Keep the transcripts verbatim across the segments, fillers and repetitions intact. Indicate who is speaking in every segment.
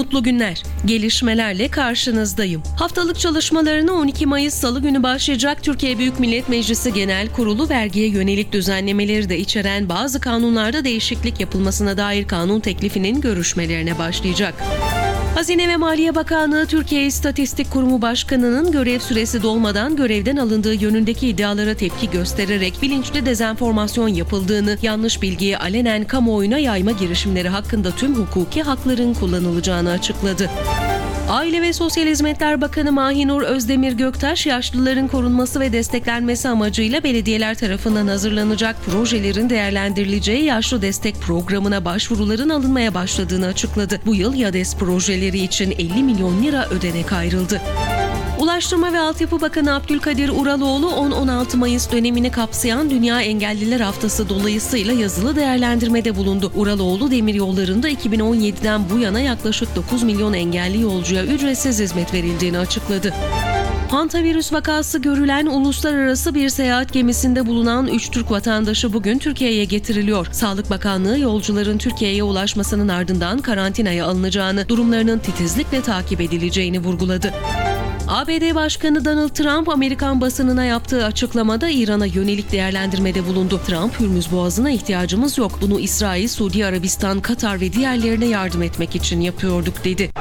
Speaker 1: Mutlu günler. Gelişmelerle karşınızdayım. Haftalık çalışmalarına on iki Mayıs Salı günü başlayacak Türkiye Büyük Millet Meclisi Genel Kurulu vergiye yönelik düzenlemeleri de içeren bazı kanunlarda değişiklik yapılmasına dair kanun teklifinin görüşmelerine başlayacak. Hazine ve Maliye Bakanlığı, Türkiye İstatistik Kurumu Başkanı'nın görev süresi dolmadan görevden alındığı yönündeki iddialara tepki göstererek bilinçli dezenformasyon yapıldığını, yanlış bilgiyi alenen kamuoyuna yayma girişimleri hakkında tüm hukuki hakların kullanılacağını açıkladı. Aile ve Sosyal Hizmetler Bakanı Mahinur Özdemir Göktaş, yaşlıların korunması ve desteklenmesi amacıyla belediyeler tarafından hazırlanacak projelerin değerlendirileceği yaşlı destek programına başvuruların alınmaya başladığını açıkladı. Bu yıl YADES projeleri için elli milyon lira ödenek ayrıldı. Ulaştırma ve Altyapı Bakanı Abdülkadir Uraloğlu, on on altı Mayıs dönemini kapsayan Dünya Engelliler Haftası dolayısıyla yazılı değerlendirmede bulundu. Uraloğlu, demiryollarında iki bin on yediden bu yana yaklaşık dokuz milyon engelli yolcuya ücretsiz hizmet verildiğini açıkladı. Hantavirüs vakası görülen uluslararası bir seyahat gemisinde bulunan üç Türk vatandaşı bugün Türkiye'ye getiriliyor. Sağlık Bakanlığı, yolcuların Türkiye'ye ulaşmasının ardından karantinaya alınacağını, durumlarının titizlikle takip edileceğini vurguladı. A B D Başkanı Donald Trump, Amerikan basınına yaptığı açıklamada İran'a yönelik değerlendirmede bulundu. Trump, Hürmüz Boğazı'na ihtiyacımız yok. Bunu İsrail, Suudi Arabistan, Katar ve diğerlerine yardım etmek için yapıyorduk, dedi.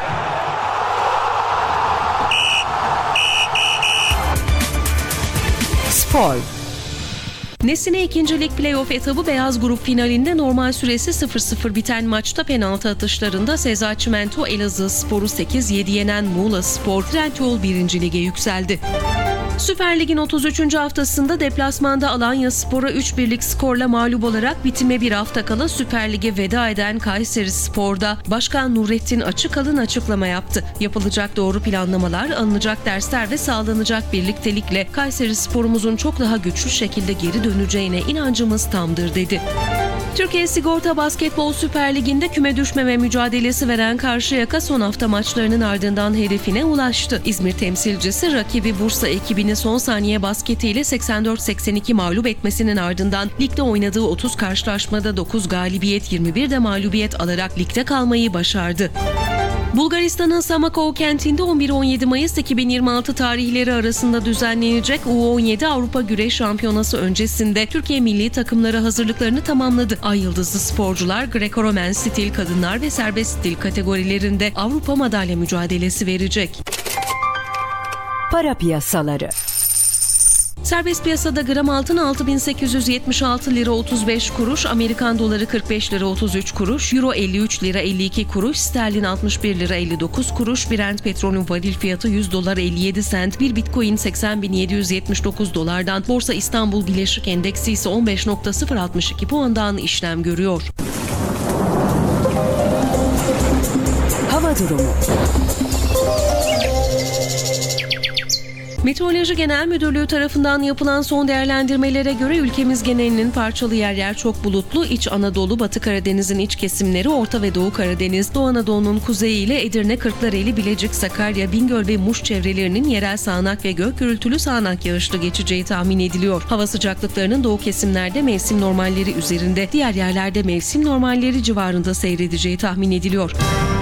Speaker 2: Spor.
Speaker 1: Nesine ikinci Lig Playoff etabı beyaz grup finalinde normal süresi sıfır sıfır biten maçta penaltı atışlarında Seza Çimento Elazığspor'u sekiz yedi yenen Muğlaspor Trendyol birinci Lig'e yükseldi. Süper Lig'in otuz üçüncü haftasında deplasmanda Alanyaspor'a üç birlik skorla mağlup olarak bitime bir hafta kala Süper Lig'e veda eden Kayserispor'da Başkan Nurettin Açıkalın açıklama yaptı. Yapılacak doğru planlamalar, alınacak dersler ve sağlanacak birliktelikle Kayserispor'umuzun çok daha güçlü şekilde geri döneceğine inancımız tamdır, dedi. Türkiye Sigorta Basketbol Süper Ligi'nde küme düşmeme mücadelesi veren Karşıyaka son hafta maçlarının ardından hedefine ulaştı. İzmir temsilcisi rakibi Bursa ekibini son saniye basketiyle seksen dört seksen iki mağlup etmesinin ardından ligde oynadığı otuz karşılaşmada dokuz galibiyet, yirmi bir de mağlubiyet alarak ligde kalmayı başardı. Bulgaristan'ın Samakov kentinde on bir on yedi Mayıs iki bin yirmi altı tarihleri arasında düzenlenecek U on yedi Avrupa Güreş Şampiyonası öncesinde Türkiye milli takımları hazırlıklarını tamamladı. Ay yıldızlı sporcular Greco-Romen stil kadınlar ve serbest stil kategorilerinde Avrupa madalya mücadelesi verecek.
Speaker 2: Para piyasaları.
Speaker 1: Serbest piyasada gram altın altı bin sekiz yüz yetmiş altı lira otuz beş kuruş, Amerikan doları kırk beş lira otuz üç kuruş, Euro elli üç lira elli iki kuruş, sterlin altmış bir lira elli dokuz kuruş, Brent petrolün varil fiyatı yüz dolar elli yedi sent, bir Bitcoin seksen bin yedi yüz yetmiş dokuz dolardan, Borsa İstanbul Bileşik Endeksi ise on beş nokta sıfır altmış iki puandan işlem görüyor.
Speaker 2: Hava durumu.
Speaker 1: Meteoroloji Genel Müdürlüğü tarafından yapılan son değerlendirmelere göre ülkemiz genelinin parçalı yer yer çok bulutlu, İç Anadolu, Batı Karadeniz'in iç kesimleri, Orta ve Doğu Karadeniz, Doğu Anadolu'nun kuzeyi ile Edirne, Kırklareli, Bilecik, Sakarya, Bingöl ve Muş çevrelerinin yerel sağanak ve gök gürültülü sağanak yağışlı geçeceği tahmin ediliyor. Hava sıcaklıklarının doğu kesimlerde mevsim normalleri üzerinde, diğer yerlerde mevsim normalleri civarında seyredeceği tahmin ediliyor.